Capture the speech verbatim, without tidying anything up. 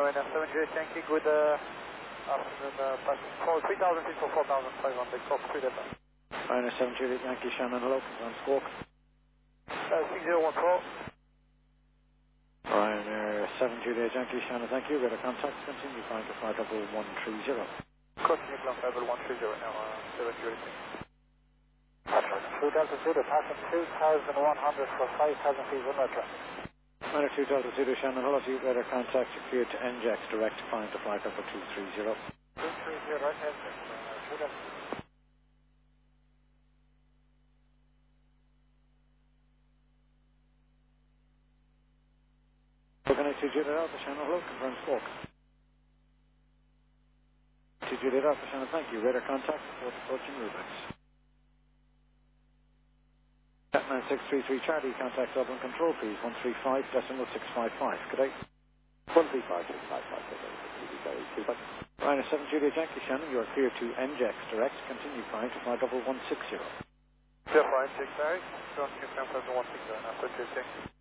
Ryanair seven Juliet Yankee, good uh, afternoon, uh, passing for three thousand feet for four thousand five hundred, Cork three Delta. Ryanair seven Juliet Yankee, Shannon, hello, confirm squawk. Uh, six zero one four. Ryanair seven Juliet Yankee, Shannon, thank you, radar contact, continue flying to flight level one three zero. Continue climb level one three zero now, uh, seven Juliet Yankee. two Delta Zulu, passing two thousand one hundred for five thousand feet, one traffic. Ryanair two Delta Zulu, Shannon, hello to you, radar contact, cleared to N J X, direct, flying to flight level two three zero. two three zero, right head, uh, two Delta. Organize to Juliet Alpha, Shannon, hello, confirm squawk. To Juliet Alpha, Shannon, thank you, radar contact, report approaching Rubix. Batman six three three Charlie, contact Dublin Control, please, one three five decimal six five five, good day. one three five six five five, good day. Ryanair seven Juliet Yankee, Shannon, you are clear to N J X, direct, continue flying to flight level one six zero. Zero five six nine, continue climb level one six zero, now, Juliet Yankee.